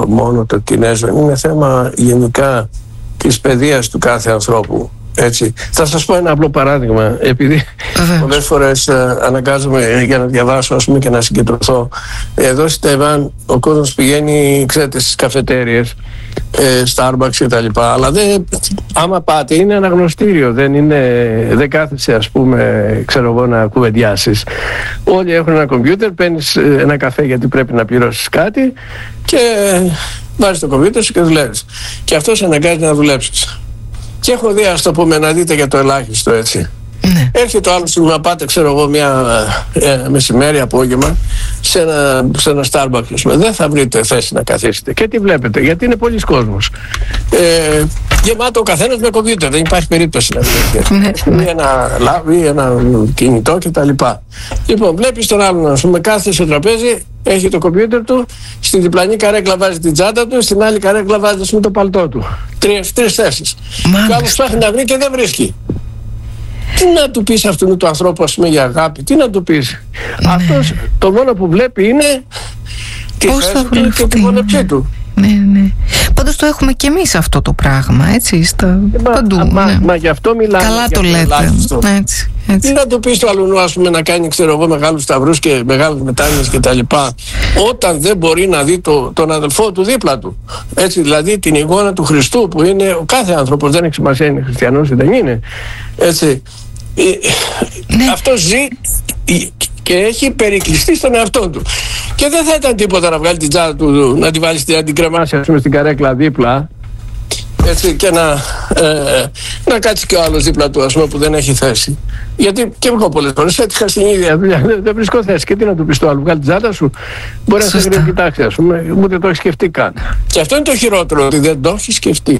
μόνο το Κινέζο, είναι θέμα γενικά της παιδείας του κάθε ανθρώπου. Έτσι. Θα σας πω ένα απλό παράδειγμα, επειδή πολλές φορές αναγκάζομαι για να διαβάσω, ας πούμε, και να συγκεντρωθώ. Εδώ στη Ταϊβάν ο κόσμος πηγαίνει, ξέρετε, στις καφετέριες, Starbucks και τα λοιπά, αλλά άμα πάτε είναι αναγνωστήριο, δεν κάθεσαι, ας πούμε, ξέρω εγώ, να κουβεντιάσεις. Όλοι έχουν ένα κομπιούτερ, παίρνεις ένα καφέ γιατί πρέπει να πληρώσεις κάτι και βάζεις το κομπιούτερ σου και δουλεύεις. Και αυτό σε αναγκάζει να δουλέψεις. Και έχω δει, ας το πούμε, να δείτε για το ελάχιστο, έτσι. Ναι. Έρχεται ο άλλος να πάτε, ξέρω εγώ, μια μεσημέρι, απόγευμα, σε ένα Starbucks. Δεν θα βρείτε θέση να καθίσετε. Και τι βλέπετε, γιατί είναι πολλής κόσμος. Γεμάτο ο καθένας με κομπιούτερ. Δεν υπάρχει περίπτωση να βρείτε. Ή ένα λάβι, ή ένα κινητό κτλ. Λοιπόν, βλέπεις τον άλλον, ας πούμε, κάθεται στο τραπέζι, έχει το κομπιούτερ του, στη διπλανή καρέκλα βάζει την τσάντα του, στην άλλη καρέκλα βάζει, ας πούμε, το παλτό του. Τρεις θέσεις. Και ο άλλος ψάχνει να βρει και δεν βρίσκει. Τι να του πεις αυτού του ανθρώπου, ας πούμε, για αγάπη, τι να του πεις. Αυτός το μόνο που βλέπει είναι τη θέση του και τη βολεψή του. Ναι. Πάντως το έχουμε και εμείς αυτό το πράγμα, έτσι, παντού. Μα γι' αυτό μιλάμε. Καλά το λέτε. Έτσι. Τι να του πεις του αλλού, ας πούμε, να κάνει, ξέρω εγώ, μεγάλους σταυρούς και μεγάλες μετάνοιες και τα λοιπά, όταν δεν μπορεί να δει τον αδελφό του δίπλα του. Έτσι, δηλαδή την εικόνα του Χριστού, που είναι ο κάθε άνθρωπος, δεν έχει σημασία είναι χριστιανός ή δεν είναι. Έτσι. Αυτό ζει και έχει περικλειστεί στον εαυτό του. Και δεν θα ήταν τίποτα να βγάλει την τσάντα του, να τη βάλει, να την κρεμάσει, ας πούμε, στην καρέκλα δίπλα, έτσι, και να κάτσει και ο άλλος δίπλα του, ας πούμε, που δεν έχει θέση. Γιατί και εγώ πολλές φορές έτυχα στην ίδια δουλειά, δεν βρίσκω θέση. Και τι να του πεις το άλλο, βγάλει την τσάντα σου, μπορεί να σε κοιτάξει, ας πούμε, ούτε το έχει σκεφτεί καν. Και αυτό είναι το χειρότερο, ότι δεν το έχει σκεφτεί.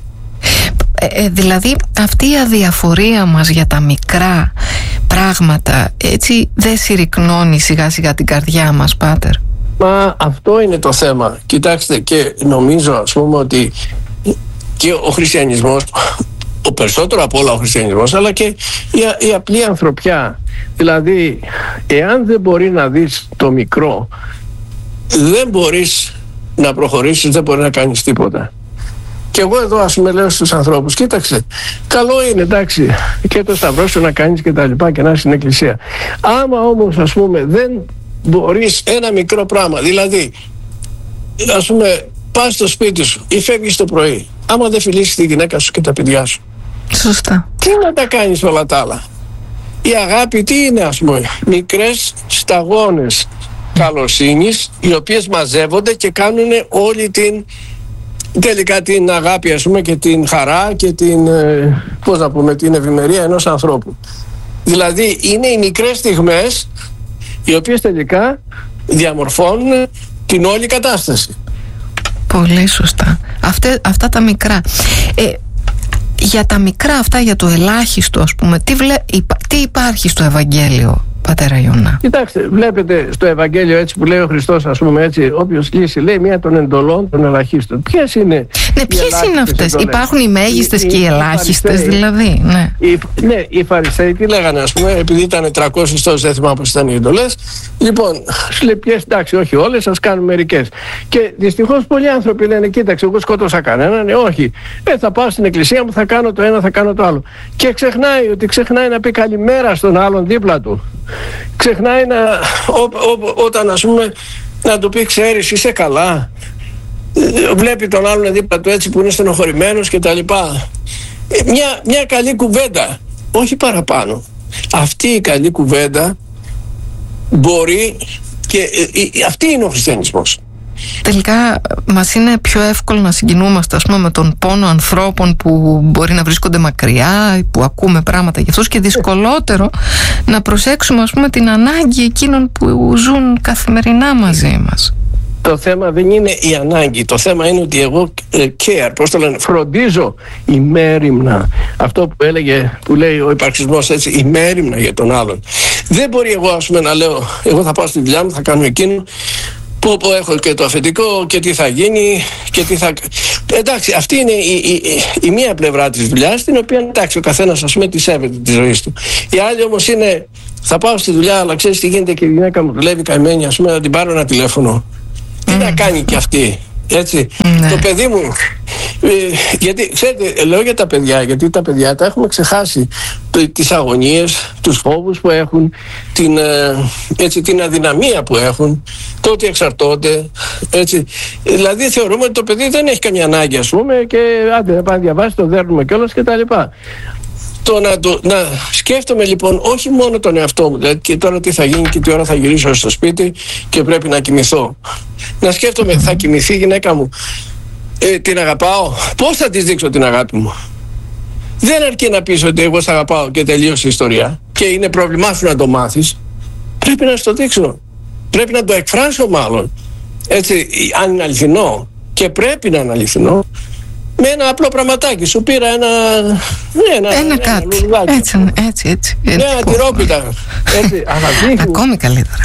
Δηλαδή αυτή η αδιαφορία μας για τα μικρά πράγματα, έτσι, δεν συρρυκνώνει σιγά σιγά την καρδιά μας, Πάτερ? Μα αυτό είναι το θέμα. Κοιτάξτε, και νομίζω, ας πούμε, ότι και ο χριστιανισμός, ο περισσότερο από όλα ο χριστιανισμός, αλλά και η απλή ανθρωπιά, δηλαδή εάν δεν μπορεί να δεις το μικρό, δεν μπορείς να προχωρήσεις, δεν μπορεί να κάνεις τίποτα. Και εγώ εδώ, ας πούμε, λέω στους ανθρώπους, κοίταξε, καλό είναι, εντάξει, και το σταυρό σου να κάνεις και τα λοιπά και να είσαι στην εκκλησία. Άμα όμως, ας πούμε, δεν μπορείς ένα μικρό πράγμα, δηλαδή, ας πούμε, πας στο σπίτι σου ή φεύγεις το πρωί, άμα δεν φιλήσεις τη γυναίκα σου και τα παιδιά σου, σωστά, τι να τα κάνεις όλα τα άλλα? Η αγάπη τι είναι, ας πούμε? Μικρές σταγόνες καλοσύνης, οι οποίες μαζεύονται και κάνουν όλη τελικά την αγάπη, ας πούμε, και την χαρά και την, πώς να πούμε, την ευημερία ενός ανθρώπου. Δηλαδή είναι οι μικρές στιγμές οι οποίες τελικά διαμορφώνουν την όλη κατάσταση. Πολύ σωστά. Αυτά τα μικρά. Για τα μικρά αυτά, για το ελάχιστο, ας πούμε, τι υπάρχει στο Ευαγγέλιο, Πατέρα Ιωνά? Κοιτάξτε, βλέπετε στο Ευαγγέλιο, έτσι που λέει ο Χριστός, ας πούμε, έτσι, όποιος λύσει, λέει, μία των εντολών των ελαχίστων. Ποιες είναι? Ναι, ποιες είναι αυτές? Υπάρχουν οι μέγιστες και οι ελάχιστες, δηλαδή. Ναι, οι Φαρισαίοι τι λέγανε, ας πούμε, επειδή ήταν 300 τόσες, δεν θυμάμαι πώς ήταν οι εντολές. Λοιπόν, σου λέει, ποιες, εντάξει, όχι όλες, ας κάνουμε μερικές. Και δυστυχώς πολλοί άνθρωποι λένε, κοίταξε, εγώ σκότωσα κανέναν. Όχι, θα πάω στην εκκλησία μου, θα κάνω το ένα, θα κάνω το άλλο. Και ξεχνάει να πει καλημέρα στον άλλον δίπλα του. Ξεχνάει όταν, ας πούμε, να του πει, ξέρεις, είσαι καλά? Βλέπει τον άλλον δίπλα του, έτσι, που είναι στενοχωρημένος και τα λοιπά. Μια καλή κουβέντα, όχι παραπάνω. Αυτή η καλή κουβέντα μπορεί, και αυτή είναι ο χριστιανισμός. Τελικά μας είναι πιο εύκολο να συγκινούμαστε, ας πούμε, με τον πόνο ανθρώπων που μπορεί να βρίσκονται μακριά, που ακούμε πράγματα για αυτούς, και δυσκολότερο να προσέξουμε, ας πούμε, την ανάγκη εκείνων που ζουν καθημερινά μαζί μας. Το θέμα δεν είναι η ανάγκη, το θέμα είναι ότι εγώ care, πώς το λένε, φροντίζω ημέριμνα. Αυτό που λέει ο υπαρξισμός, έτσι, ημέριμνα για τον άλλον. Δεν μπορεί εγώ, ας πούμε, να λέω, εγώ θα πάω στη δουλειά μου, θα κάνω εκείνο, που έχω και το αφεντικό και τι θα γίνει και τι θα... Εντάξει, αυτή είναι η μία πλευρά της δουλειάς, την οποία, εντάξει, ο καθένας, ας πούμε, τη σέβεται τη ζωή του. Η άλλη όμως είναι, θα πάω στη δουλειά, αλλά ξέρεις τι γίνεται, και η γυναίκα μου δουλεύει καημένη, ας πούμε, να την πάρω ένα τηλέφωνο. Τι να κάνει και αυτή? Έτσι. Το παιδί μου, γιατί ξέρετε, λέω για τα παιδιά, γιατί τα παιδιά τα έχουμε ξεχάσει τις αγωνίες, τους φόβους που έχουν, την αδυναμία που έχουν, το ότι εξαρτώνται, έτσι. Δηλαδή θεωρούμε ότι το παιδί δεν έχει καμία ανάγκη, ας πούμε, και άντε να πάει να διαβάσει, το δέρνουμε κιόλας και τα λοιπά. Να σκέφτομαι λοιπόν όχι μόνο τον εαυτό μου, δηλαδή και τώρα τι θα γίνει και τι ώρα θα γυρίσω στο σπίτι και πρέπει να κοιμηθώ. Να σκέφτομαι, θα κοιμηθεί η γυναίκα μου, την αγαπάω, πώς θα της δείξω την αγάπη μου. Δεν αρκεί να πεις ότι εγώ σ' αγαπάω και τελείωσε η ιστορία και είναι πρόβλημά σου να το μάθεις. Πρέπει να σου το δείξω, πρέπει να το εκφράσω μάλλον, έτσι, αν είναι αληθινό, και πρέπει να είναι αληθινό. Με ένα απλό πραγματάκι, σου πήρα ένα κάτι, έτσι. Μια τυρόπιτα, έτσι, αλλά δείχνει, ακόμη καλύτερα.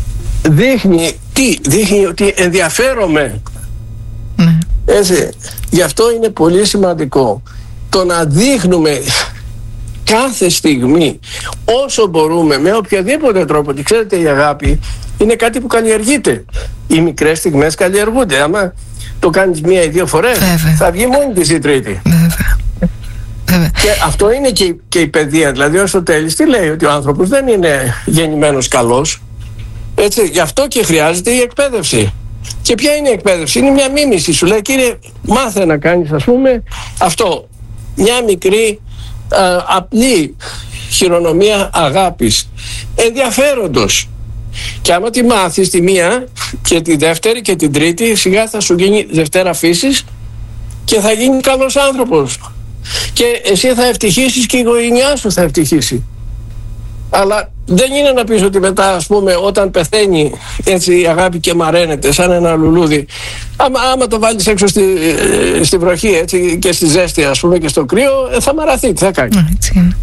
Δείχνει ότι ενδιαφέρομαι. Ναι. Έτσι, γι' αυτό είναι πολύ σημαντικό το να δείχνουμε κάθε στιγμή όσο μπορούμε, με οποιοδήποτε τρόπο. Και ξέρετε, η αγάπη είναι κάτι που καλλιεργείται. Οι μικρές στιγμές καλλιεργούνται. Άμα το κάνεις μία ή δύο φορές, θα βγει μόνη της η τρίτη. Βέβαια. Και αυτό είναι και η παιδεία. Δηλαδή ο Αριστοτέλης τι λέει, ότι ο άνθρωπος δεν είναι γεννημένος καλός. Έτσι, γι' αυτό και χρειάζεται η εκπαίδευση. Και ποια είναι η εκπαίδευση? Είναι μια μίμηση. Σου λέει, κύριε, μάθε να κάνεις, ας πούμε, αυτό. Μια μικρή απλή χειρονομία αγάπης, ενδιαφέροντος. Και άμα τη μάθεις τη μία και τη δεύτερη και την τρίτη, σιγά θα σου γίνει Δευτέρα φύσης και θα γίνει καλός άνθρωπος. Και εσύ θα ευτυχήσεις και η οικογένειά σου θα ευτυχήσει. Αλλά δεν είναι να πεις ότι μετά, ας πούμε, όταν πεθαίνει έτσι η αγάπη και μαραίνεται σαν ένα λουλούδι, άμα το βάλεις έξω στη βροχή, έτσι, και στη ζέστη, ας πούμε, και στο κρύο, θα μαραθεί. Τι θα κάνει? Έτσι είναι.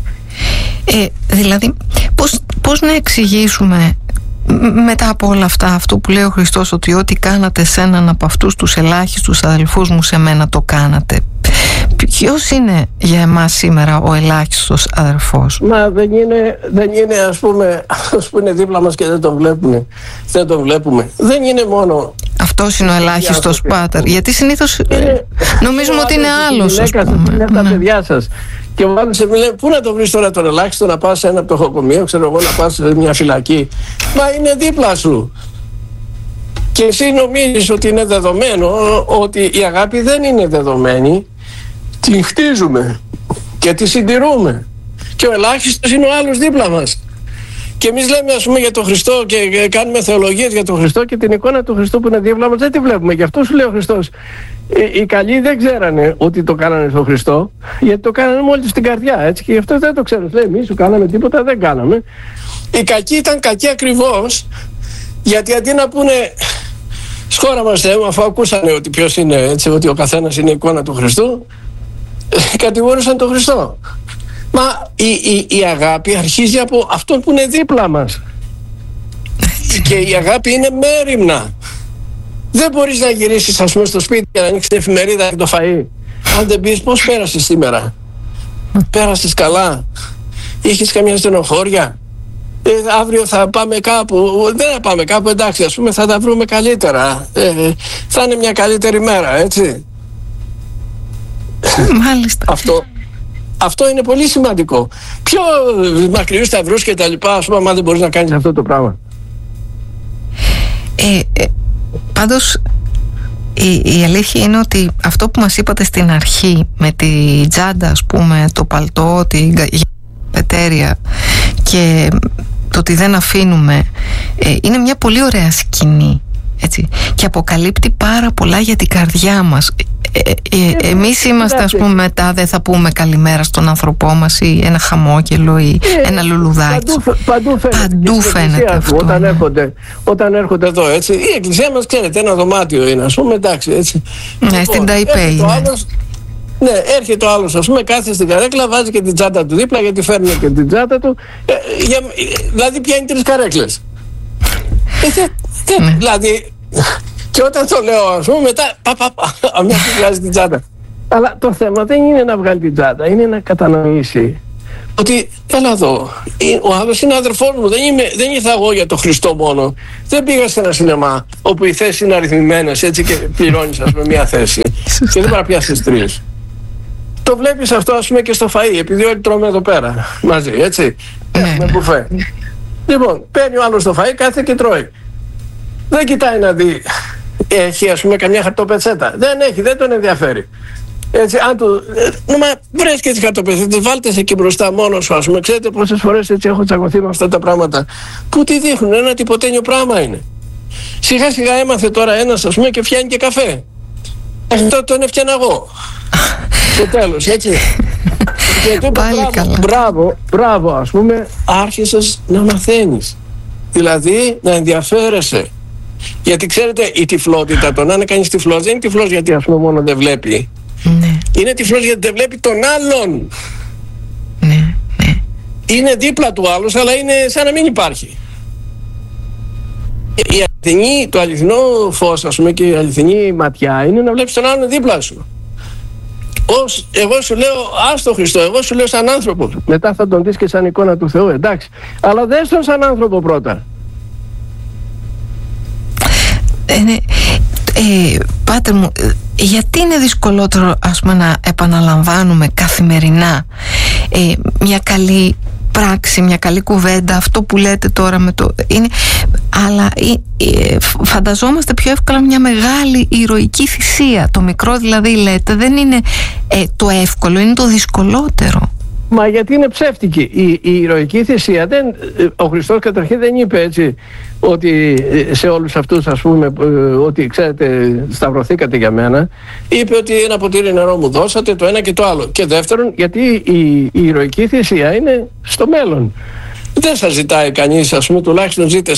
Δηλαδή πώς να εξηγήσουμε μετά από όλα αυτά αυτό που λέει ο Χριστός, ότι ό,τι κάνατε σε έναν από αυτούς τους ελάχιστους αδελφούς μου, σε μένα το κάνατε? Ποιος είναι για εμάς σήμερα ο ελάχιστος αδερφός? Μα δεν είναι ας πούμε, αυτός που είναι δίπλα μας και δεν τον βλέπουμε. Δεν είναι μόνο αυτός είναι ο ελάχιστος πάτερ, γιατί συνήθως νομίζουμε ότι είναι άλλος, ας πούμε. Είναι τα παιδιά σας. Και ο άλλος μου λέει, πού να το βρεις τώρα τον ελάχιστο, να πας σε ένα πτωχοκομείο, ξέρω εγώ, να πας σε μια φυλακή? Μα είναι δίπλα σου. Και εσύ νομίζεις ότι είναι δεδομένο, ότι η αγάπη δεν είναι δεδομένη. Την χτίζουμε και τη συντηρούμε. Και ο ελάχιστος είναι ο άλλος δίπλα μας. Και εμείς λέμε, ας πούμε, για τον Χριστό και κάνουμε θεολογίες για τον Χριστό, και την εικόνα του Χριστού που είναι δίπλα μας δεν τη βλέπουμε. Γι' αυτό σου λέει ο Χριστός, οι καλοί δεν ξέρανε ότι το κάνανε στον Χριστό, γιατί το κάνανε μόλις στην καρδιά, έτσι, και γι' αυτό δεν το ξέρουν. Λέει, εμείς σου κάναμε τίποτα, δεν κάναμε. Οι κακοί ήταν κακοί ακριβώς, γιατί αντί να πούνε σχώρα μας Θεέ μου, αφού ακούσανε ότι ποιος είναι, έτσι, ότι ο καθένας είναι η εικόνα του Χριστού, κατηγόρησαν τον Χριστό. Μα η αγάπη αρχίζει από αυτόν που είναι δίπλα μας. Και η αγάπη είναι μέριμνα. Δεν μπορείς να γυρίσεις, ας πούμε, στο σπίτι και να ανοίξεις την εφημερίδα και το φαΐ, αν δεν πεις πώς πέρασες σήμερα? Πέρασες καλά? Είχες καμιά στενοχώρια? Αύριο θα πάμε κάπου? Δεν θα πάμε κάπου, εντάξει, ας πούμε, θα τα βρούμε καλύτερα. Θα είναι μια καλύτερη μέρα, έτσι. Μάλιστα. Αυτό είναι πολύ σημαντικό. Πιο μακριούς σταυρούς και τα λοιπά, ας πούμε, αν δεν μπορείς να κάνεις αυτό το πράγμα. Πάντως η αλήθεια είναι ότι αυτό που μας είπατε στην αρχή, με τη τσάντα, ας πούμε, το παλτό, την πετέρια και το ότι δεν αφήνουμε, είναι μια πολύ ωραία σκηνή, έτσι, και αποκαλύπτει πάρα πολλά για την καρδιά μας. Εμείς είμαστε, ας πούμε, μετά δεν θα πούμε καλημέρα στον άνθρωπό μας, ή ένα χαμόγελο ή ένα λουλουδάκι. Παντού φαίνεται αυτό. Όταν έρχονται εδώ, έτσι, η εκκλησία μας, ξέρετε, ένα δωμάτιο είναι, ας πούμε, εντάξει, έτσι. Ναι, στην Ταϊπέη. Ναι, έρχεται ο άλλος, ας πούμε, κάθεται στην καρέκλα, βάζει και την τσάντα του δίπλα, γιατί φέρνει και την τσάντα του. Δηλαδή πιάνει 3 καρέκλες. Δηλαδή, και όταν το λέω, ας πούμε, μετά αμέσως βγάζει την τσάντα. Αλλά το θέμα δεν είναι να βγάλει την τσάντα, είναι να κατανοήσει ότι έλα εδώ, ο άλλος είναι αδερφός μου, δεν ήρθα εγώ για το Χριστό μόνο, δεν πήγα σε ένα σινεμά όπου οι θέσεις είναι αριθμημένες έτσι και πληρώνεις ας πούμε μια θέση και δεν πρέπει να πιάσεις 3. Το βλέπεις αυτό ας πούμε και στο φαΐ, επειδή όλοι τρώμε εδώ πέρα μαζί, έτσι, έχουμε μπουφέ. Λοιπόν, παίρνει ο άλλος το φαΐ, κάθεται και τρώει. Δεν κοιτάει να δει, έχει ας πούμε καμιά χαρτοπετσέτα, δεν έχει, δεν τον ενδιαφέρει. Έτσι, αν του. Μα βρες και τις χαρτοπετσέτες, βάλτε σε εκεί μπροστά μόνος σου, ας πούμε. Ξέρετε πόσες φορές έτσι έχω τσακωθεί με αυτά τα πράγματα που τι δείχνουν, ένα τυποτένιο πράγμα είναι. Σιγά σιγά έμαθε τώρα ένας ας πούμε και φτιάχνει και καφέ. Αυτό τον έφτιανα εγώ. Στο τέλος, έτσι. Και του είπα μπράβο, ας πούμε, άρχισες να μαθαίνεις. Δηλαδή να ενδιαφέρεσαι. Γιατί ξέρετε, η τυφλότητα, το να είναι κανείς τυφλός, δεν είναι τυφλός γιατί ας πούμε μόνο δεν βλέπει. Ναι. Είναι τυφλός γιατί δεν βλέπει τον άλλον. Ναι. Είναι δίπλα του άλλος, αλλά είναι σαν να μην υπάρχει. Το αληθινό φως, ας πούμε, και η αληθινή ματιά είναι να βλέπεις τον άλλον δίπλα σου. Εγώ σου λέω, ας τον Χριστό, εγώ σου λέω σαν άνθρωπο. Μετά θα τον δεις και σαν εικόνα του Θεού, εντάξει. Αλλά δες τον σαν άνθρωπο πρώτα. Πάτερ μου, γιατί είναι δυσκολότερο ας πούμε να επαναλαμβάνουμε καθημερινά μια καλή πράξη, μια καλή κουβέντα, αυτό που λέτε τώρα με το είναι, αλλά φανταζόμαστε πιο εύκολα μια μεγάλη ηρωική θυσία. Το μικρό δηλαδή λέτε δεν είναι το εύκολο, είναι το δυσκολότερο. Μα γιατί είναι ψεύτικη η ηρωική θυσία. Ο Χριστός καταρχήν δεν είπε έτσι ότι σε όλους αυτούς ας πούμε ότι ξέρετε σταυρωθήκατε για μένα. Είπε ότι ένα ποτήρι νερό μου δώσατε, το ένα και το άλλο. Και δεύτερον, γιατί η ηρωική θυσία είναι στο μέλλον. Δεν σας ζητάει κανείς, ας πούμε, τουλάχιστον ζείτε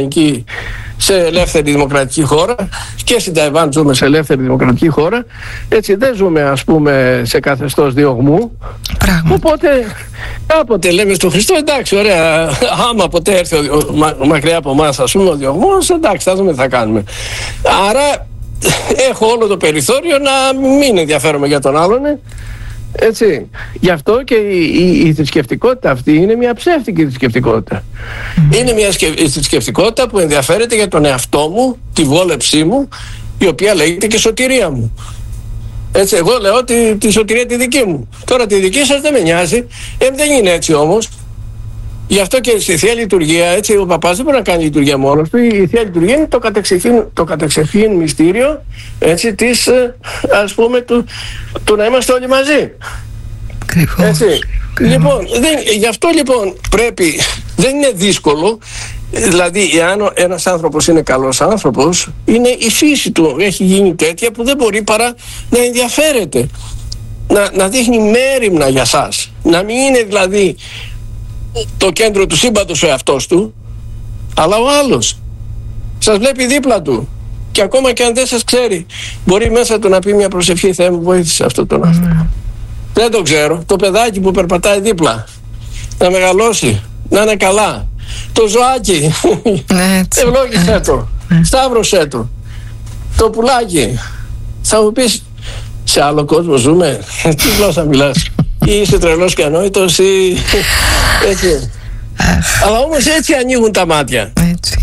σε ελεύθερη δημοκρατική χώρα, και στην Ταϊβάν ζούμε σε ελεύθερη δημοκρατική χώρα, έτσι δεν ζούμε ας πούμε σε καθεστώς διωγμού. Οπότε κάποτε λέμε στον Χριστό, εντάξει, ωραία, άμα ποτέ έρθει μακριά από εμάς ας πούμε ο διωγμός, εντάξει, θα δούμε τι θα κάνουμε. Άρα έχω όλο το περιθώριο να μην ενδιαφέρομαι για τον άλλον. Έτσι. Γι' αυτό και η θρησκευτικότητα αυτή είναι μια ψεύτικη θρησκευτικότητα. Είναι μια θρησκευτικότητα που ενδιαφέρεται για τον εαυτό μου, τη βόλεψή μου, η οποία λέγεται και σωτηρία μου. Έτσι, εγώ λέω τη σωτηρία τη δική μου. Τώρα τη δική σας δεν με νοιάζει. Δεν είναι έτσι όμως. Γι' αυτό και στη Θεία Λειτουργία, έτσι, ο παπάς δεν μπορεί να κάνει λειτουργία μόνος του. Η Θεία Λειτουργία είναι το κατεξεχήν μυστήριο, έτσι, της, ας πούμε, του να είμαστε όλοι μαζί. Έτσι. Λοιπόν, γι' αυτό λοιπόν πρέπει, δεν είναι δύσκολο, δηλαδή εάν ένας άνθρωπος είναι καλός άνθρωπος, είναι η φύση του, έχει γίνει τέτοια που δεν μπορεί παρά να ενδιαφέρεται, να δείχνει μέριμνα για σας, να μην είναι δηλαδή το κέντρο του σύμπαντος ο εαυτός του, αλλά ο άλλος σας βλέπει δίπλα του και ακόμα και αν δεν σας ξέρει μπορεί μέσα του να πει μια προσευχή, Θεέ μου βοήθησε αυτόν τον άνθρωπο. Δεν το ξέρω, το παιδάκι που περπατάει δίπλα να μεγαλώσει, να είναι καλά, το ζωάκι ευλόγησέ το, σταύρωσέ το, το πουλάκι. Θα μου πεις, σε άλλο κόσμο ζούμε, τι γλώσσα μιλάς, ή είσαι τρελός και ανόητος ή έτσι. Αλλά όμως έτσι ανοίγουν τα μάτια.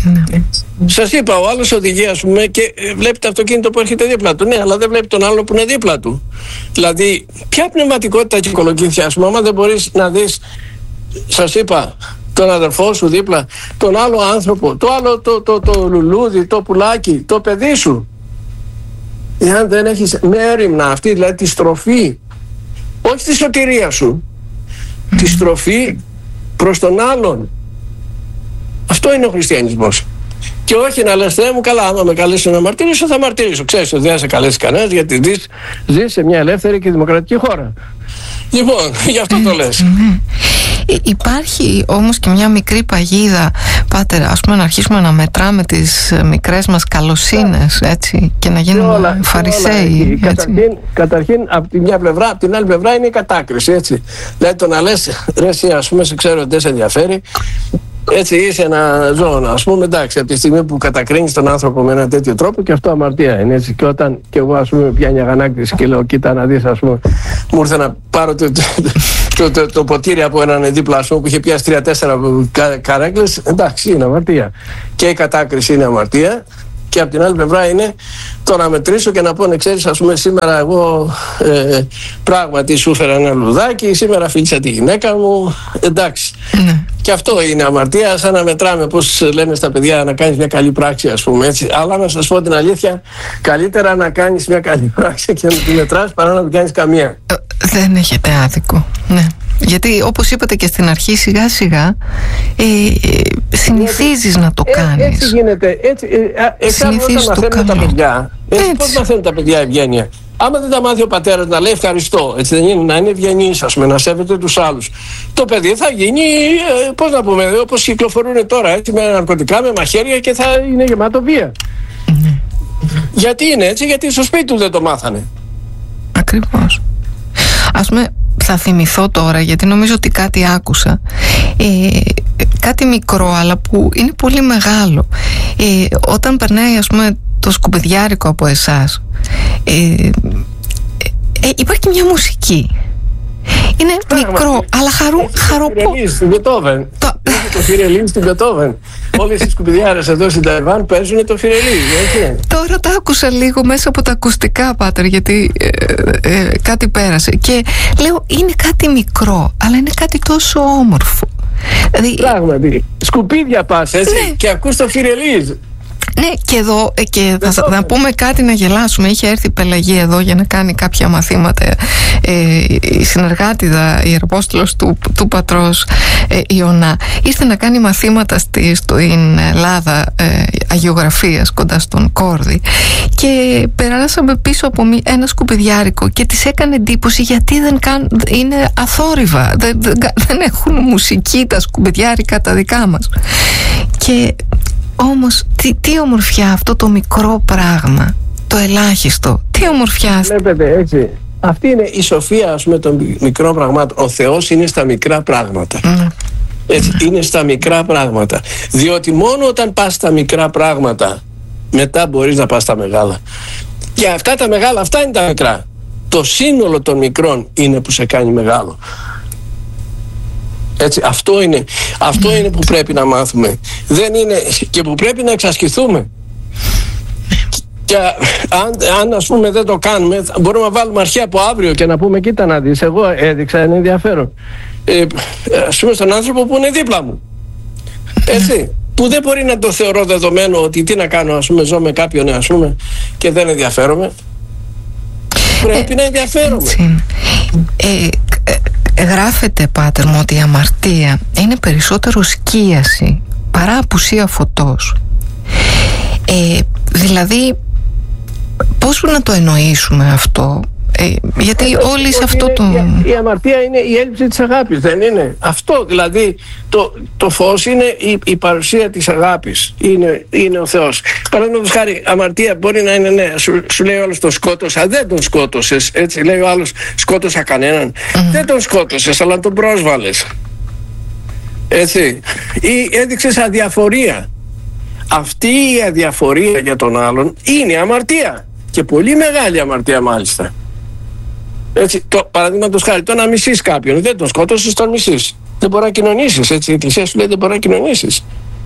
Σας είπα, ο άλλος οδηγεί ας πούμε και βλέπει το αυτοκίνητο που έρχεται δίπλα του. Ναι, αλλά δεν βλέπει τον άλλο που είναι δίπλα του. Δηλαδή, ποια πνευματικότητα και οικολογήθεια, ας πούμε, άμα δεν μπορείς να δεις, σας είπα, τον αδερφό σου δίπλα, τον άλλο άνθρωπο, το άλλο το λουλούδι, το πουλάκι, το παιδί σου. Εάν δεν έχεις μέριμνα αυτή, δηλαδή τη στροφή, όχι τη σωτηρία σου, τη στροφή προς τον άλλον. Αυτό είναι ο χριστιανισμός. Και όχι να λες, Θεέ μου, καλά, άμα με καλέσει να μαρτυρήσω, θα μαρτυρήσω. Ξέρεις ότι δεν θα σε καλέσει κανένας, γιατί ζεις σε μια ελεύθερη και δημοκρατική χώρα. Λοιπόν, γι' αυτό το λες. Υπάρχει όμως και μια μικρή παγίδα, Πάτερ, ας πούμε, να αρχίσουμε να μετράμε τις μικρές μας καλοσύνες, έτσι, και να γίνουμε φαρισαίοι. Καταρχήν, από τη μια πλευρά, από την άλλη πλευρά είναι η κατάκριση, έτσι. Δηλαδή το να λες, ρε εσύ, ας πούμε, σε ξέρω ότι δεν σε ενδιαφέρει, έτσι είσαι ένα ζώο, ας πούμε, εντάξει, από τη στιγμή που κατακρίνεις τον άνθρωπο με ένα τέτοιο τρόπο, και αυτό αμαρτία είναι, έτσι. Και όταν και εγώ, ας πούμε, πιάνει αγανάκτηση και λέω, κοίτα να δεις, ας πούμε, μου ήρθε να πάρω και το ποτήρι από έναν δίπλα, ας πούμε, που είχε πιάσει 3-4 καρέκλες, εντάξει, είναι αμαρτία. Και η κατάκριση είναι αμαρτία. Και από την άλλη πλευρά είναι το να μετρήσω και να πω, ξέρεις, ας πούμε, σήμερα εγώ πράγματι σου έφερα ένα λουδάκι, σήμερα φίλησα τη γυναίκα μου, εντάξει. Και αυτό είναι αμαρτία, σαν να μετράμε, πώς λένε στα παιδιά, να κάνεις μια καλή πράξη, ας πούμε, έτσι. Αλλά να σας πω την αλήθεια, καλύτερα να κάνεις μια καλή πράξη και να τη μετράς παρά να μην κάνεις καμία. Δεν έχετε άδικο, ναι. Γιατί όπως είπατε και στην αρχή, σιγά σιγά συνηθίζεις να το κάνεις. Έτσι γίνεται. Συνηθίζεις το καλό. Τα παιδιά. Πώς μαθαίνουν τα παιδιά ευγένεια? Άμα δεν τα μάθει ο πατέρας να λέει ευχαριστώ, έτσι δεν είναι, να είναι ευγενής, ας πούμε, να σέβεται τους άλλους, το παιδί θα γίνει, πώς να πούμε, όπως κυκλοφορούν τώρα, έτσι, με ναρκωτικά, με μαχαίρια, και θα είναι γεμάτο βία. Γιατί είναι έτσι? Γιατί στο σπίτι του δεν το μάθανε. Ακριβώς. Ας πούμε, θα θυμηθώ τώρα, γιατί νομίζω ότι κάτι άκουσα, κάτι μικρό αλλά που είναι πολύ μεγάλο. Όταν περνάει, ας πούμε, το σκουπιδιάρικο από εσάς, υπάρχει μια μουσική. Είναι μικρό, αλλά χαροπό. Στην Μπετόβεν. Το Φιρελί στην Μπετόβεν. Όλες οι σκουπιδιάρες εδώ στην Ταϊβάν παίζουν το Φιρελί. Τώρα το άκουσα λίγο μέσα από τα ακουστικά, Πάτερ, γιατί κάτι πέρασε. Και λέω, είναι κάτι μικρό, αλλά είναι κάτι τόσο όμορφο. Δηλαδή, πράγματι. Σκουπίδια πας, έτσι, ναι. Και ακούς το Φιρελί. Ναι, και εδώ και θα πούμε κάτι να γελάσουμε. Είχε έρθει η Πελαγία εδώ για να κάνει κάποια μαθήματα, η συνεργάτηδα, η Ιεραπόστολος του πατρός Ιωνά. Ήρθε να κάνει μαθήματα στην Ελλάδα αγιογραφίας κοντά στον Κόρδη, και περάσαμε πίσω από ένα σκουπιδιάρικο και της έκανε εντύπωση γιατί είναι αθόρυβα, δεν έχουν μουσική τα σκουπιδιάρικα τα δικά μας. Και όμως τι ομορφιά αυτό το μικρό πράγμα, το ελάχιστο, τι ομορφιά. Βλέπετε, έτσι, αυτή είναι η σοφία, ας πούμε, των μικρών πραγμάτων. Ο Θεός είναι στα μικρά πράγματα. Έτσι, είναι στα μικρά πράγματα. Διότι μόνο όταν πας στα μικρά πράγματα, μετά μπορείς να πας στα μεγάλα. Και αυτά τα μεγάλα, αυτά είναι τα μικρά. Το σύνολο των μικρών είναι που σε κάνει μεγάλο. Έτσι, αυτό είναι που πρέπει να μάθουμε. Δεν είναι, και που πρέπει να εξασκηθούμε. Και αν ας πούμε δεν το κάνουμε, μπορούμε να βάλουμε αρχαία από αύριο και να πούμε, κοίτα να δεις, εγώ έδειξα ένα ενδιαφέρον, ας πούμε, στον άνθρωπο που είναι δίπλα μου, έτσι, που δεν μπορεί να το θεωρώ δεδομένο ότι τι να κάνω, ας πούμε, ζω με κάποιον, ας πούμε, και δεν ενδιαφέρομαι. Πρέπει να ενδιαφέρομαι. Γράφεται, Πάτερ μου, ότι η αμαρτία είναι περισσότερο σκίαση παρά απουσία φωτός. Δηλαδή, πώς να το εννοήσουμε αυτό? Γιατί όλοι σε αυτό το... Η αμαρτία είναι η έλλειψη της αγάπης, δεν είναι? Αυτό, δηλαδή, το φως είναι η παρουσία της αγάπης, είναι ο Θεός. Παραδείγματος χάρη, αμαρτία μπορεί να είναι, ναι, σου λέει ο άλλος το σκότωσα, δεν τον σκότωσες, έτσι, λέει ο άλλος σκότωσα κανέναν, δεν τον σκότωσες, αλλά τον πρόσβαλες, έτσι, ή έδειξες αδιαφορία. Αυτή η αδιαφορία για τον άλλον είναι αμαρτία, και πολύ μεγάλη αμαρτία μάλιστα. Έτσι, παραδείγματος χάρη, το να μισείς κάποιον, δεν τον σκότωσες, τον μισείς. Δεν μπορεί να κοινωνήσεις, έτσι. Η Εκκλησία σου λέει δεν μπορεί να κοινωνήσεις.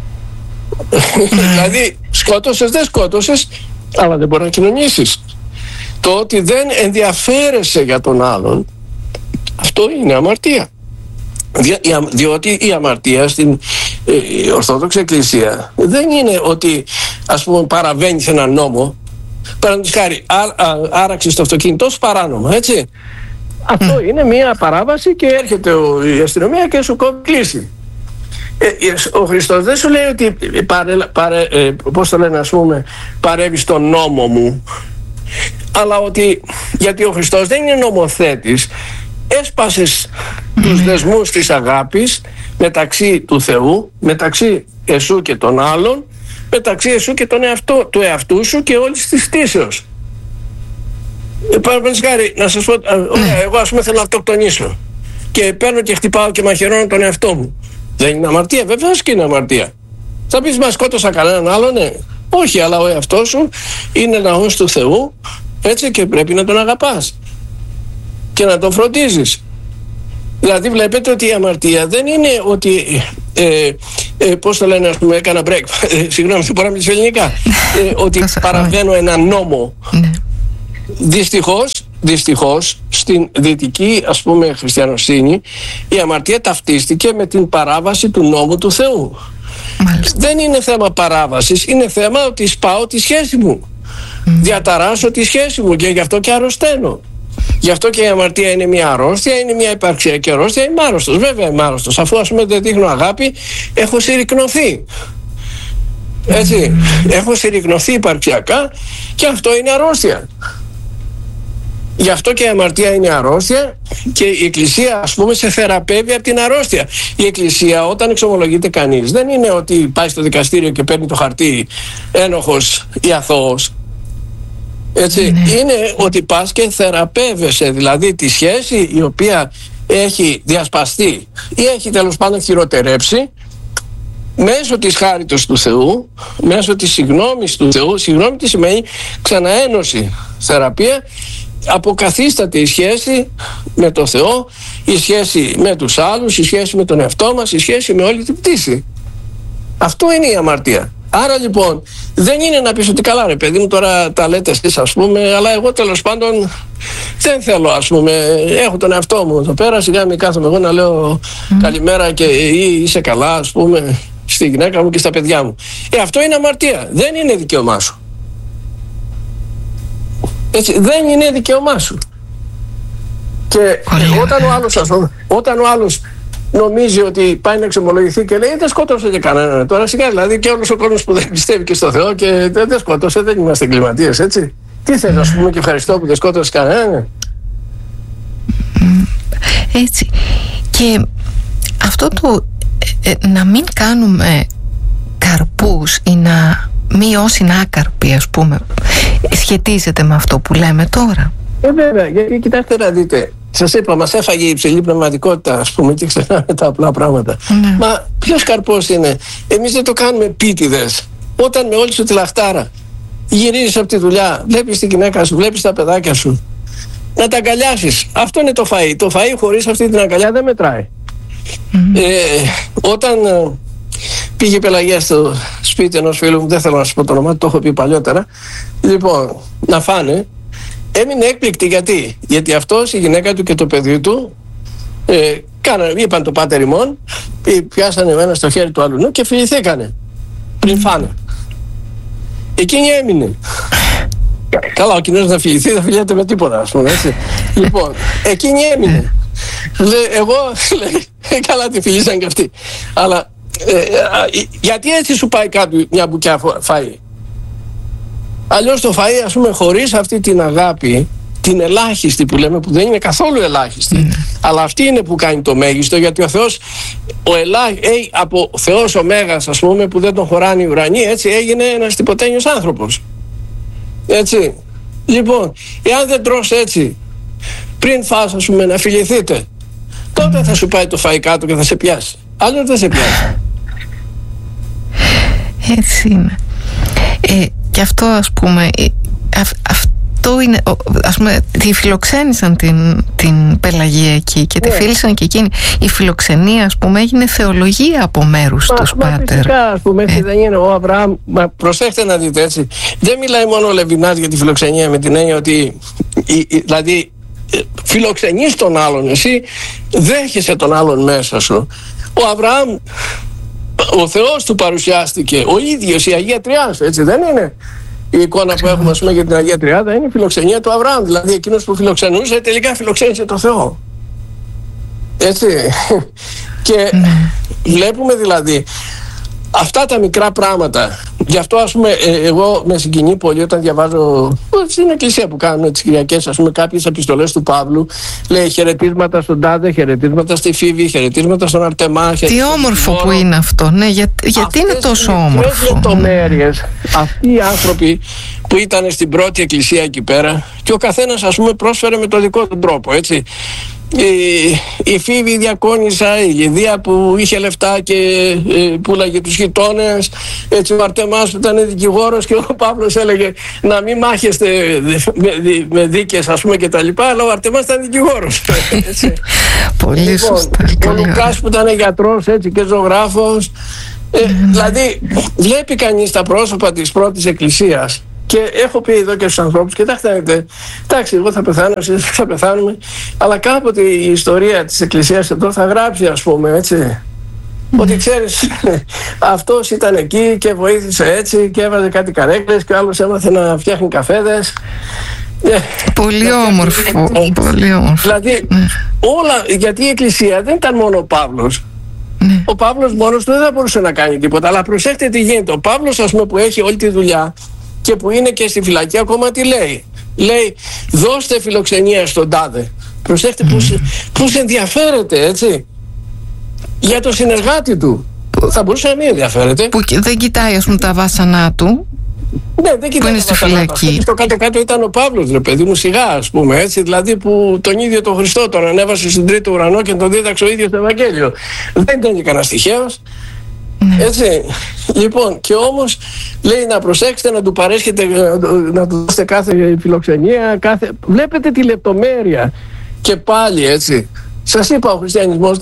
Δηλαδή, δεν σκότωσες, αλλά δεν μπορεί να κοινωνήσεις. Το ότι δεν ενδιαφέρεσαι για τον άλλον, αυτό είναι αμαρτία. Διότι η αμαρτία στην Ορθόδοξη Εκκλησία δεν είναι ότι, ας πούμε, παραβαίνεις έναν νόμο. Παραδείγματος χάρη, άραξες το αυτοκίνητό σου παράνομα, έτσι. Αυτό είναι μια παράβαση και έρχεται η αστυνομία και σου κόβει κλίση. Ο Χριστός δεν σου λέει ότι πώς το λένε, ας πούμε, παρεύεις τον νόμο μου, αλλά ότι, γιατί ο Χριστός δεν είναι νομοθέτης, έσπασες τους δεσμούς της αγάπης μεταξύ του Θεού, μεταξύ εσού και των άλλων, μεταξύ εσού και του εαυτού σου και όλης της κτήσεως. Παραδείγματος χάρη, να σας πω, εγώ, ας πούμε, θέλω να αυτοκτονήσω και παίρνω και χτυπάω και μαχαιρώνω τον εαυτό μου. Δεν είναι αμαρτία? Βέβαια και είναι αμαρτία. Θα πεις, μα σκότωσα κανέναν άλλο? Ναι. Όχι, αλλά ο εαυτός σου είναι ναός του Θεού, έτσι, και πρέπει να τον αγαπάς και να τον φροντίζεις. Δηλαδή βλέπετε ότι η αμαρτία δεν είναι ότι πώς το λένε, ας πούμε, έκανα break, συγγνώμη, δεν μπορώ να μιλήσω ελληνικά, ότι παραβαίνω έναν νόμο. Δυστυχώς στην δυτική, ας πούμε, χριστιανοσύνη, η αμαρτία ταυτίστηκε με την παράβαση του νόμου του Θεού. Μάλιστα. Δεν είναι θέμα παράβασης, είναι θέμα ότι σπάω τη σχέση μου, διαταράσσω τη σχέση μου και γι' αυτό και αρρωσταίνω. Γι' αυτό και η αμαρτία είναι μια αρρώστια, είναι μια υπαρξιακή αρρώστια. Είμαι άρρωστος, βέβαια είμαι άρρωστος. Αφού, ας πούμε, δεν δείχνω αγάπη, έχω συρρικνωθεί. Έτσι, έχω συρρικνωθεί υπαρξιακά και αυτό είναι αρρώστια. Γι' αυτό και η αμαρτία είναι αρρώστια και η Εκκλησία, ας πούμε, σε θεραπεύει από την αρρώστια. Η Εκκλησία, όταν εξομολογείται κανείς, δεν είναι ότι πάει στο δικαστήριο και παίρνει το χαρτί ένοχος ή αθώος. Έτσι, είναι ότι πας και θεραπεύεσαι, δηλαδή τη σχέση η οποία έχει διασπαστεί ή έχει τέλος πάντων χειροτερέψει μέσω της χάριτος του Θεού, μέσω της συγγνώμης του Θεού. Συγγνώμη τι σημαίνει? Ξαναένωση, θεραπεία. Αποκαθίσταται η σχέση με το Θεό, η σχέση με τους άλλους, η σχέση με τον εαυτό μας, η σχέση με όλη την πτήση. Αυτό είναι η αμαρτία. Άρα λοιπόν δεν είναι να πεις ότι καλά ρε παιδί μου, τώρα τα λέτε εσείς, ας πούμε, αλλά εγώ τέλος πάντων δεν θέλω, ας πούμε, έχω τον εαυτό μου εδώ πέρα, σιγά μην κάθομαι εγώ να λέω καλημέρα και είσαι καλά, ας πούμε, στη γυναίκα μου και στα παιδιά μου. Αυτό είναι αμαρτία, δεν είναι δικαίωμά σου. Έτσι, δεν είναι δικαίωμά σου. Και όταν ο άλλος νομίζει ότι πάει να εξομολογηθεί και λέει δεν σκότωσε και κανέναν, τώρα σιγά, δηλαδή και όλος ο κόσμος που δεν πιστεύει και στο Θεό και δεν σκότωσε, δεν είμαστε εγκληματίες, έτσι. Τι θες, ας πούμε, και ευχαριστώ που δεν σκότωσε κανέναν. Έτσι. Και αυτό το να μην κάνουμε καρπούς ή να μειώσει την άκαρπη, ας πούμε, σχετίζεται με αυτό που λέμε τώρα? Βέβαια, γιατί κοιτάξτε να δείτε, σας είπα, μας έφαγε η υψηλή πνευματικότητα, ας πούμε, και ξεχνάμε τα απλά πράγματα. Μα ποιος καρπός είναι? Εμείς δεν το κάνουμε πίτιδες. Όταν με όλη σου τη λαχτάρα γυρίζεις από τη δουλειά, βλέπεις τη γυναίκα σου, βλέπεις τα παιδάκια σου, να τα αγκαλιάσεις. Αυτό είναι το φαΐ. Το φαΐ χωρίς αυτή την αγκαλιά δεν μετράει. Όταν πήγε η Πελαγία στο σπίτι ενός φίλου μου, δεν θέλω να σας πω το όνομα, το έχω πει παλιότερα, λοιπόν, να φάνε, έμεινε έκπληκτη. Γιατί αυτός, η γυναίκα του και το παιδί του είπαν το πάτερ ημών, πιάσανε ο ένας στο χέρι του άλλου και φιληθήκανε πριν φάνε. Εκείνη έμεινε. Καλά, ο κοινός να φιληθεί δεν φιλιέται με τίποτα, ας πούμε, έτσι. Λοιπόν, εκείνη έμεινε. Εγώ, λέει, καλά τη φιλήσαν και αυτοί. Αλλά γιατί έτσι σου πάει κάποιο μια μπουκιά φαΐ? Αλλιώς το φαΐ, ας πούμε, χωρίς αυτή την αγάπη, την ελάχιστη που λέμε, που δεν είναι καθόλου ελάχιστη, αλλά αυτή είναι που κάνει το μέγιστο, γιατί ο Θεός, από Θεός ο Μέγας, ας πούμε, που δεν τον χωράνε οι ουρανοί, έτσι έγινε ένας τυποτένιος άνθρωπος. Έτσι. Λοιπόν, εάν δεν τρως έτσι, πριν φας, ας πούμε, να φιληθείτε, τότε θα σου πάει το φαΐ κάτω και θα σε πιάσει. Αλλιώς δεν σε πιάσει. Έτσι είναι. Και αυτό, ας πούμε, αυτό είναι, ας πούμε, τη φιλοξένησαν την Πελαγία εκεί και τη φίλησαν και εκείνη. Η φιλοξενία, ας πούμε, έγινε θεολογία από μέρους τους, πάτερ. Φυσικά, ας πούμε, έτσι δεν είναι ο Αβραάμ. Μα προσέχτε να δείτε, έτσι. Δεν μιλάει μόνο ο Λεβινάς για τη φιλοξενία με την έννοια ότι, δηλαδή, φιλοξενείς τον άλλον, εσύ δέχεσαι τον άλλον μέσα σου. Ο Αβραάμ, ο Θεός του παρουσιάστηκε, ο ίδιος, η Αγία Τριάδα, έτσι δεν είναι? Η εικόνα που έχουμε, ας πούμε, για την Αγία Τριάδα είναι η φιλοξενία του Αβραάμ. Δηλαδή εκείνος που φιλοξενούσε τελικά φιλοξένησε το Θεό. Έτσι. Και βλέπουμε δηλαδή αυτά τα μικρά πράγματα. Γι' αυτό, ας πούμε, εγώ με συγκινεί πολύ όταν διαβάζω στην εκκλησία που κάνουν τις Κυριακές, ας πούμε, κάποιες επιστολές του Παύλου. Λέει χαιρετίσματα στον Τάδε, χαιρετίσματα στη Φίβη, χαιρετίσματα στον Αρτεμά. Τι όμορφο που είναι αυτό, ναι, γιατί είναι τόσο όμορφο. Αυτές λεπτομέρειες, αυτοί οι άνθρωποι που ήταν στην πρώτη εκκλησία εκεί πέρα και ο καθένας, ας πούμε, πρόσφερε με τον δικό του τρόπο, έτσι. η Φίβη Διακόνισσα, η Λιδία που είχε λεφτά και πουλάγε τους γειτόνες, έτσι ο Αρτεμάς που ήταν δικηγόρος και ο Παύλος έλεγε να μην μάχεστε με δίκες ας πούμε και τα λοιπά, αλλά ο Αρτεμάς ήταν δικηγόρος. Πολύ σωστά. Ο Λουκάς που ήταν γιατρός έτσι και ζωγράφος. Δηλαδή βλέπει κανείς τα πρόσωπα της πρώτης εκκλησίας. Και έχω πει εδώ και στους ανθρώπους, κοιτάξτε, εντάξει, εγώ θα πεθάνω, εσείς θα πεθάνουμε, αλλά κάποτε η ιστορία της Εκκλησίας εδώ θα γράψει, ας πούμε, έτσι, ότι ξέρεις, αυτός ήταν εκεί και βοήθησε έτσι και έβαζε κάτι καρέκλες και ο άλλος έμαθε να φτιάχνει καφέδες. Πολύ όμορφο, πολύ όμορφο. Δηλαδή, όλα, γιατί η Εκκλησία δεν ήταν μόνο ο Παύλος. Ο Παύλος μόνος του δεν θα μπορούσε να κάνει τίποτα, αλλά προσέχτε τι γίνεται. Ο Παύλος, ας πούμε, που έχει όλη τη δουλειά και που είναι και στη φυλακή ακόμα, τι λέει? Λέει, δώστε φιλοξενία στον τάδε. Προσέχτε πώς ενδιαφέρεται, έτσι, για το συνεργάτη του. Θα μπορούσε να μην ενδιαφέρεται. Που δεν κοιτάει, ας πούμε, τα βάσανά του. Ναι, δεν κοιτάει. Που είναι στη φυλακή. Στο κάτω-κάτω ήταν ο Παύλος, ρε παιδί μου, σιγά, ας πούμε, έτσι. Δηλαδή που τον ίδιο τον Χριστό τον ανέβασε στον τρίτο ουρανό και τον δίδαξε ο ίδιος το Ευαγγέλιο. Δεν ήταν και κανένας τυχαίος. Έτσι, λοιπόν, και όμως λέει να προσέξετε, να του παρέσχετε, να του δώσετε κάθε φιλοξενία, βλέπετε τη λεπτομέρεια. Και πάλι, έτσι, σας είπα, ο χριστιανισμός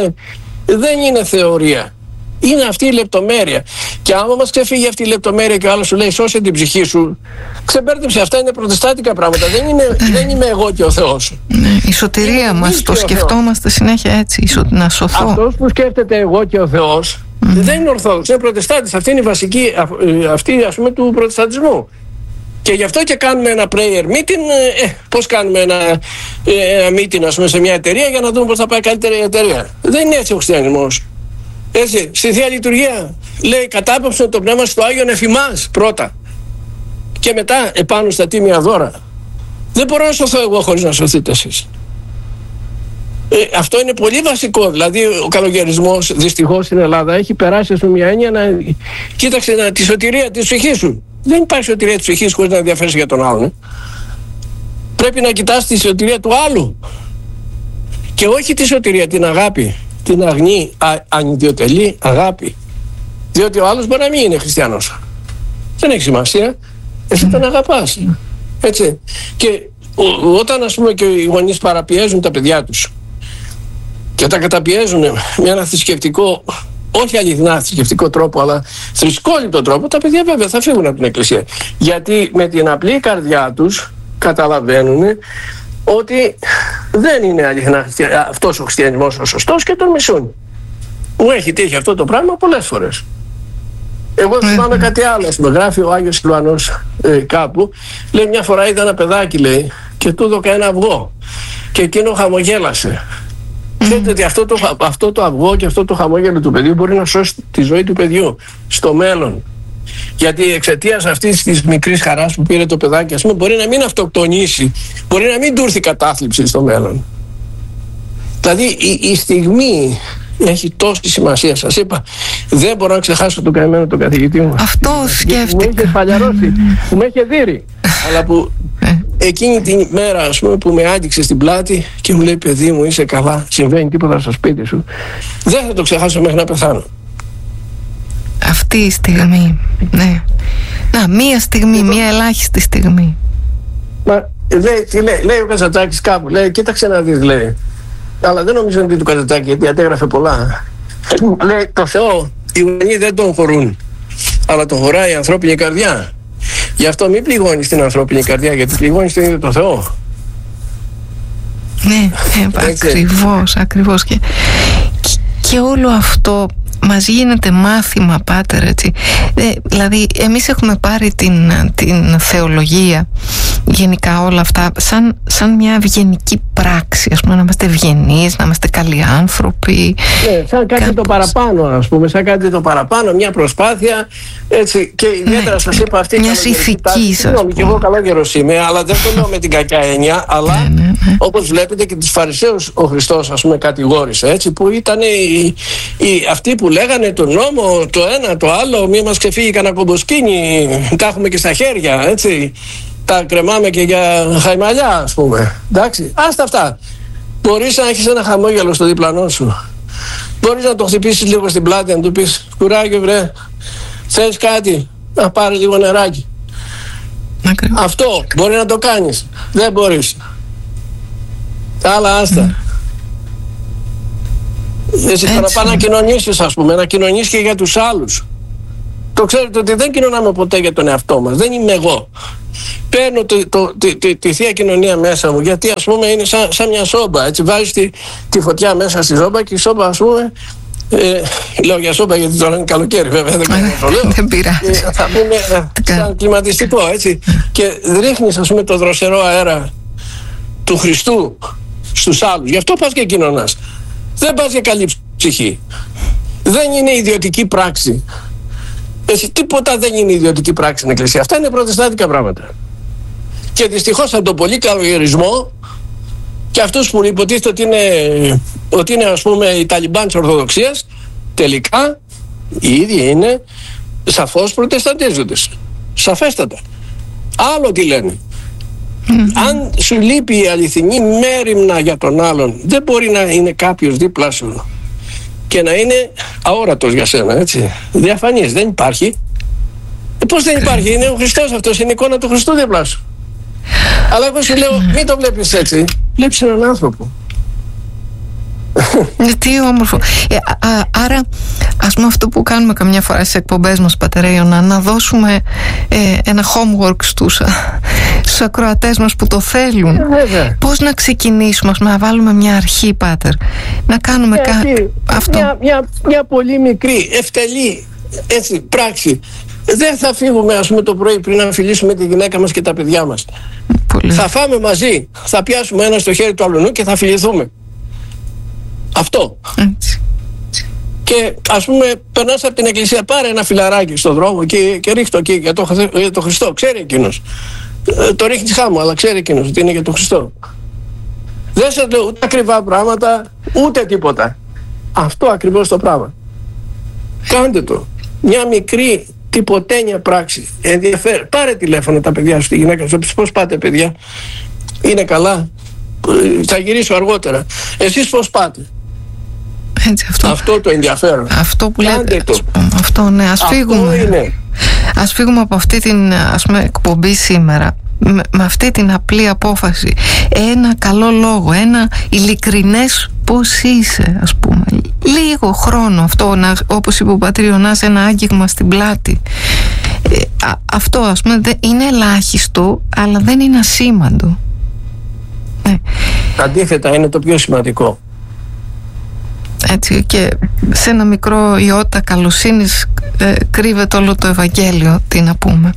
δεν είναι θεωρία. Είναι αυτή η λεπτομέρεια. Και άμα μας ξεφύγει αυτή η λεπτομέρεια και ο άλλος σου λέει σώσε την ψυχή σου, ξεμπέρδεψε, αυτά είναι προτεστάτικα πράγματα. Δεν είμαι εγώ και ο Θεός. Η σωτηρία μας, το σκεφτόμαστε συνέχεια έτσι, να σωθώ. Αυτός που σκέφτεται εγώ και ο Θεός δεν είναι ορθόδοξος, είναι προτεστάτης. Αυτή είναι η βασική, αυτή, ας πούμε, του προτεσταντισμού. Και γι' αυτό και κάνουμε ένα prayer meeting. Πώς κάνουμε ένα meeting, ας πούμε, σε μια εταιρεία για να δούμε πώς θα πάει καλύτερη η εταιρεία? Δεν είναι έτσι ο χριστιανισμός. Έτσι, στη Θεία Λειτουργία λέει κατάπαυσε το πνεύμα στο Άγιον εφημάς πρώτα και μετά επάνω στα τίμια δώρα. Δεν μπορώ να σωθώ εγώ χωρίς να σωθείτε εσείς. Αυτό είναι πολύ βασικό. Δηλαδή ο καλογερισμός δυστυχώς στην Ελλάδα έχει περάσει με μια έννοια κοίταξε τη σωτηρία της ψυχής σου. Δεν υπάρχει σωτηρία της ψυχής χωρίς να ενδιαφέρεσαι για τον άλλον. Πρέπει να κοιτάς τη σωτηρία του άλλου και όχι τη σωτηρία, την αγάπη, την αγνή, ανιδιοτελή αγάπη. Διότι ο άλλος μπορεί να μην είναι χριστιανός. Δεν έχει σημασία. Εσύ τον αγαπάς. Έτσι. Και όταν, ας πούμε, και οι γονείς παραπιέζουν τα παιδιά τους και τα καταπιέζουν με ένα θρησκευτικό, όχι αληθινά θρησκευτικό τρόπο, αλλά θρησκόληπτο τρόπο, τα παιδιά βέβαια θα φύγουν από την Εκκλησία. Γιατί με την απλή καρδιά τους καταλαβαίνουν ότι δεν είναι αληθινά αυτός ο χριστιανισμός ο σωστός και τον μισούν. Μου έχει τύχει αυτό το πράγμα πολλές φορές. Εγώ θυμάμαι κάτι άλλο. Με γράφει ο Άγιος Σιλβανός κάπου. Λέει μια φορά είδα ένα παιδάκι, λέει, και του έδωκα ένα αυγό. Και εκείνο χαμογέλασε. Ξέρετε ότι αυτό το αυγό και αυτό το χαμόγελο του παιδιού μπορεί να σώσει τη ζωή του παιδιού στο μέλλον. Γιατί εξαιτίας αυτής της μικρής χαράς που πήρε το παιδάκι, ας πούμε, μπορεί να μην αυτοκτονήσει, μπορεί να μην του έρθει κατάθλιψη στο μέλλον. Δηλαδή η στιγμή έχει τόση σημασία. Σας είπα, δεν μπορώ να ξεχάσω τον καημένο τον καθηγητή μου. Αυτό σκέφτηκα. Που με είχε παλιαρώσει, που με είχε δείρει. Αλλά που εκείνη την μέρα, ας πούμε, που με άγγιξε στην πλάτη και μου λέει παιδί μου είσαι καλά, συμβαίνει τίποτα στο σπίτι σου, δεν θα το ξεχάσω μέχρι να πεθάνω. Αυτή η στιγμή, ναι. Να, μία στιγμή, μία ελάχιστη στιγμή. Μα λέει ο Καζαντζάκης κάπου, λέει κοίταξε να δεις, λέει. Αλλά δεν νομίζω ότι του Καζαντζάκη, γιατί αντέγραφε πολλά. Λέει το Θεό οι ουρανοί δεν τον χωρούν, αλλά τον χωράει η ανθρώπινη καρδιά. Γι' αυτό μην πληγώνεις την ανθρώπινη καρδιά, γιατί πληγώνεις τον ίδιο το Θεό. Ναι, ακριβώς. Και όλο αυτό μας γίνεται μάθημα, πάτερ, έτσι. Δηλαδή εμείς έχουμε πάρει την θεολογία, γενικά όλα αυτά, σαν μια ευγενική πράξη, ας πούμε, να είμαστε ευγενείς, να είμαστε καλοί άνθρωποι. Ναι, σαν κάτι το παραπάνω, ας πούμε, σαν κάτι το παραπάνω, μια προσπάθεια, έτσι, και ιδιαίτερα σας είπα αυτή μια ηθική. Συγγνώμη, και εγώ καλόγερος είμαι, αλλά δεν το λέω με την κακιά έννοια, αλλά όπως βλέπετε και τους Φαρισαίους ο Χριστός, ας πούμε, κατηγόρησε, έτσι, που ήταν αυτοί που λέγανε τον νόμο, το ένα, το άλλο, μη μας ξεφύγει κανένα κομποσκίνη, τα έχουμε και στα χέρια, έτσι. Τα κρεμάμε και για χαϊμαλιά, ας πούμε. Εντάξει, άστα αυτά. Μπορείς να έχεις ένα χαμόγελο στο διπλανό σου. Μπορείς να το χτυπήσεις λίγο στην πλάτη, να του πεις κουράγιο βρε, θες κάτι, να πάρει λίγο νεράκι. Αυτό μπορεί να το κάνεις. Δεν μπορείς. Τα άλλα άστα. Εσύ τώρα πά να κοινωνήσεις, ας πούμε, να κοινωνήσεις και για τους άλλους. Το ξέρετε ότι δεν κοινωνάμε ποτέ για τον εαυτό μας. Δεν είμαι εγώ. Παίρνω τη θεία κοινωνία μέσα μου, γιατί ας πούμε είναι σαν μια σόμπα. Έτσι βάζεις τη φωτιά μέσα στη σόμπα και η σόμπα, ας πούμε, λέω για σόμπα γιατί τώρα είναι καλοκαίρι, βέβαια δεν κάνω το λέω. Δεν πειράζει. Θα πούμε σαν κλιματιστικό, έτσι. Και ρίχνεις, ας πούμε, το δροσερό αέρα του Χριστού στους άλλους. Γι' αυτό πας και κοινωνάς. Δεν πας για καλή ψυχή. Δεν είναι ιδιωτική πράξη. Εσύ, τίποτα δεν είναι ιδιωτική πράξη στην Εκκλησία. Αυτά είναι προτεσταντικά πράγματα. Και δυστυχώς από τον πολύ καλογερισμό και αυτούς που υποτίθεται ότι είναι ας πούμε οι Ταλιμπάν της Ορθοδοξίας, τελικά οι ίδιοι είναι σαφώς προτεσταντίζοντες. Σαφέστατα. Άλλο τι λένε. Αν σου λείπει η αληθινή μέριμνα για τον άλλον, δεν μπορεί να είναι κάποιος δίπλα σου και να είναι αόρατος για σένα, έτσι. Διαφανής, δεν υπάρχει. Πώς δεν υπάρχει, είναι ο Χριστός αυτός, είναι η εικόνα του Χριστού δίπλα σου. Αλλά εγώ σου λέω, μην το βλέπεις έτσι, βλέπεις έναν άνθρωπο. Τι όμορφο. Άρα, ας πούμε, αυτό που κάνουμε καμιά φορά στις εκπομπές μας, πατέρα Ιωνά, να δώσουμε ένα homework στους ακροατές μας που το θέλουν. Πώς να ξεκινήσουμε, ας πούμε, να βάλουμε μια αρχή, πάτερ, να κάνουμε αυτό. Μια πολύ μικρή, ευτελή, έτσι, πράξη. Δεν θα φύγουμε, ας πούμε, το πρωί πριν να φιλήσουμε τη γυναίκα μας και τα παιδιά μας. Πολύ. Θα φάμε μαζί, θα πιάσουμε ένα στο χέρι του αλλού και θα φιληθούμε. Αυτό. Έτσι. Και ας πούμε περνάς από την εκκλησία, πάρε ένα φιλαράκι στον δρόμο και ρίχτω εκεί για το Χριστό. Ξέρει εκείνος. Το ρίχνεις χάμω, αλλά ξέρει εκείνος ότι είναι για τον Χριστό. Δεν σε λέω ούτε ακριβά πράγματα, ούτε τίποτα. Αυτό ακριβώς το πράγμα. Κάντε το. Μια μικρή τυποτένια πράξη. Ενδιαφέρει. Πάρε τηλέφωνο τα παιδιά σου, τη γυναίκα σου. Πώς πάτε, παιδιά? Είναι καλά? Θα γυρίσω αργότερα. Εσείς πώς πάτε? Έτσι, αυτό το ενδιαφέρον. Αυτό που λέτε. Αυτό, ναι, ας φύγουμε από αυτή την, ας πούμε, εκπομπή σήμερα με αυτή την απλή απόφαση. Ένα καλό λόγο, ένα ειλικρινές πώς είσαι, ας πούμε. Λίγο χρόνο αυτό, όπως είπε ο πατήρ Ιωνάς, ένα άγγιγμα στην πλάτη. Αυτό, ας πούμε, είναι ελάχιστο, αλλά δεν είναι ασήμαντο. Αντίθετα, είναι το πιο σημαντικό. Έτσι, και σε ένα μικρό ιότα καλοσύνης κρύβεται όλο το Ευαγγέλιο, τι να πούμε.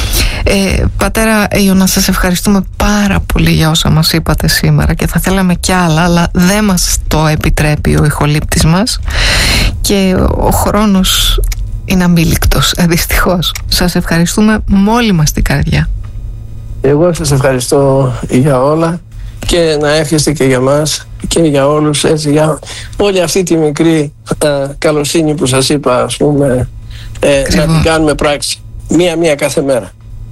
Πατέρα Ιωνά, σας ευχαριστούμε πάρα πολύ για όσα μας είπατε σήμερα και θα θέλαμε κι άλλα, αλλά δεν μας το επιτρέπει ο ηχολήπτης μας και ο χρόνος είναι αμήλικτος, δυστυχώς. Σας ευχαριστούμε με όλη μας την καρδιά. Εγώ σας ευχαριστώ για όλα και να εύχεστε και για μας και για όλους, έτσι, για όλη αυτή τη μικρή καλοσύνη που σας είπα, ας πούμε, να την κάνουμε πράξη μία-μία κάθε μέρα.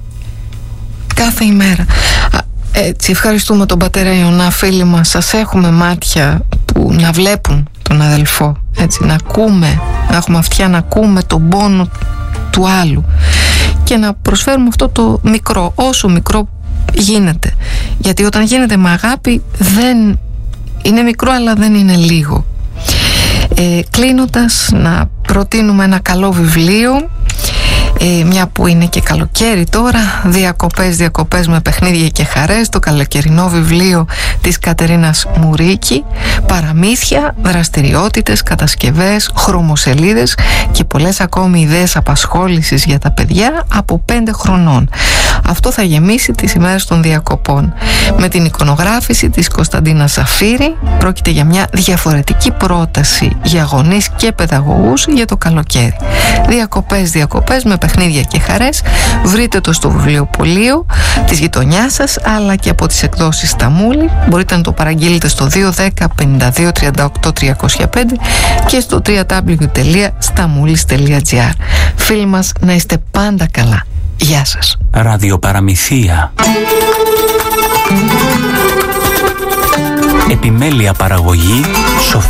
Κάθε ημέρα. Έτσι, ευχαριστούμε τον πατέρα Ιωνά, φίλοι μας. Σας έχουμε μάτια που να βλέπουν τον αδελφό, έτσι, να ακούμε, να έχουμε αυτιά να ακούμε τον πόνο του άλλου και να προσφέρουμε αυτό το μικρό, όσο μικρό γίνεται, γιατί όταν γίνεται με αγάπη δεν είναι μικρό, αλλά δεν είναι λίγο. Κλείνοντας, να προτείνουμε ένα καλό βιβλίο, μια που είναι και καλοκαίρι τώρα, διακοπές με παιχνίδια και χαρές, το καλοκαιρινό βιβλίο της Κατερίνας Μουρίκη, παραμύθια, δραστηριότητες, κατασκευές, χρωμοσελίδες και πολλές ακόμη ιδέες απασχόλησης για τα παιδιά από 5 χρονών. Αυτό θα γεμίσει τις ημέρες των διακοπών. Με την εικονογράφηση της Κωνσταντίνας Ζαφύρη, πρόκειται για μια διαφορετική πρόταση για γονείς και παιδαγωγούς για το καλοκαίρι. Διακοπές με παιχνίδια και χαρές. Βρείτε το στο βιβλιοπωλείο της γειτονιάς σας, αλλά και από τις εκδόσεις Σταμούλη. Μπορείτε να το παραγγείλετε στο 210 52 38 305 και στο www.stamoulis.gr. Φίλοι μας, να είστε πάντα καλά. Γεια σας. Ραδιοπαραμυθία. Επιμέλεια παραγωγή Σοφία